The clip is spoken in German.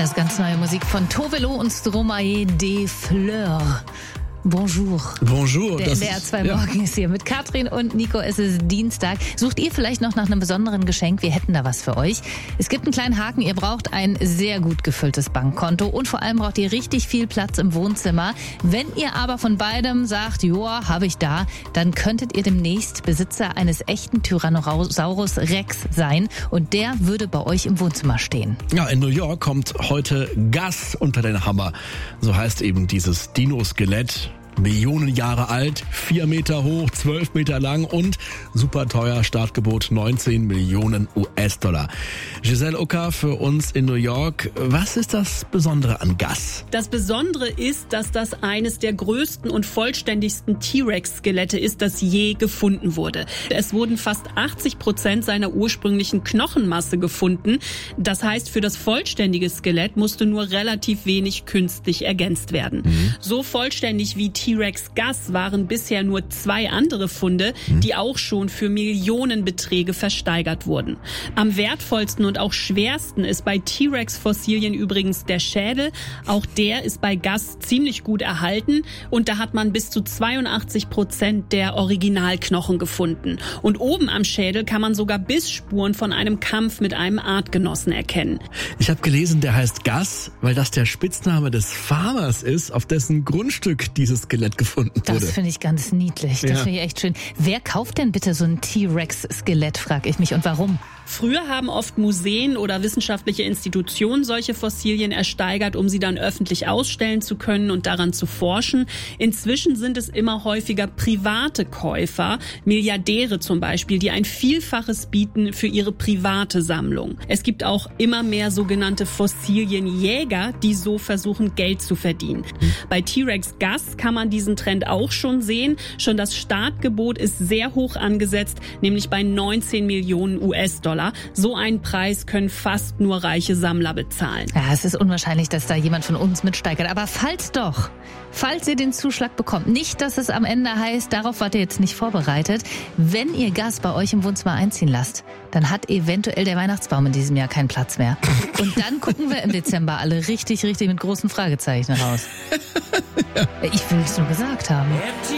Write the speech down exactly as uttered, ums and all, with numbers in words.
Das ist ganz neue Musik von Tovelo und Stromae des Fleurs. Bonjour. Bonjour. Der, der zwei Morgen ja. ist hier mit Katrin und Nico. Es ist Dienstag. Sucht ihr vielleicht noch nach einem besonderen Geschenk? Wir hätten da was für euch. Es gibt einen kleinen Haken. Ihr braucht ein sehr gut gefülltes Bankkonto und vor allem braucht ihr richtig viel Platz im Wohnzimmer. Wenn ihr aber von beidem sagt, joa, habe ich da, dann könntet ihr demnächst Besitzer eines echten Tyrannosaurus Rex sein und der würde bei euch im Wohnzimmer stehen. Ja, in New York kommt heute Gas unter den Hammer. So heißt eben dieses Dino-Skelett. Millionen Jahre alt, vier Meter hoch, zwölf Meter lang und super teuer, Startgebot neunzehn Millionen U S-Dollar. Giselle Ucker für uns in New York. Was ist das Besondere an Gas? Das Besondere ist, dass das eines der größten und vollständigsten T-Rex-Skelette ist, das je gefunden wurde. Es wurden fast achtzig Prozent seiner ursprünglichen Knochenmasse gefunden. Das heißt, für das vollständige Skelett musste nur relativ wenig künstlich ergänzt werden. Mhm. So vollständig wie T-Rex Gas waren bisher nur zwei andere Funde, die auch schon für Millionenbeträge versteigert wurden. Am wertvollsten und auch schwersten ist bei T-Rex-Fossilien übrigens der Schädel. Auch der ist bei Gas ziemlich gut erhalten und da hat man bis zu zweiundachtzig Prozent der Originalknochen gefunden. Und oben am Schädel kann man sogar Bissspuren von einem Kampf mit einem Artgenossen erkennen. Ich habe gelesen, der heißt Gas, weil das der Spitzname des Farmers ist, auf dessen Grundstück dieses Skelett gefunden wurde. Das finde ich ganz niedlich. Das ja. finde ich echt schön. Wer kauft denn bitte so ein T-Rex-Skelett, frage ich mich. Und warum? Früher haben oft Museen oder wissenschaftliche Institutionen solche Fossilien ersteigert, um sie dann öffentlich ausstellen zu können und daran zu forschen. Inzwischen sind es immer häufiger private Käufer, Milliardäre zum Beispiel, die ein Vielfaches bieten für ihre private Sammlung. Es gibt auch immer mehr sogenannte Fossilienjäger, die so versuchen, Geld zu verdienen. Bei T-Rex Gas kann man diesen Trend auch schon sehen. Schon das Startgebot ist sehr hoch angesetzt, nämlich bei neunzehn Millionen U S-Dollar. So einen Preis können fast nur reiche Sammler bezahlen. Ja, es ist unwahrscheinlich, dass da jemand von uns mitsteigert. Aber falls doch, falls ihr den Zuschlag bekommt, nicht, dass es am Ende heißt, darauf wart ihr jetzt nicht vorbereitet. Wenn ihr Gas bei euch im Wohnzimmer einziehen lasst, dann hat eventuell der Weihnachtsbaum in diesem Jahr keinen Platz mehr. Und dann gucken wir im Dezember alle richtig, richtig mit großen Fragezeichen raus. Ich will es nur gesagt haben.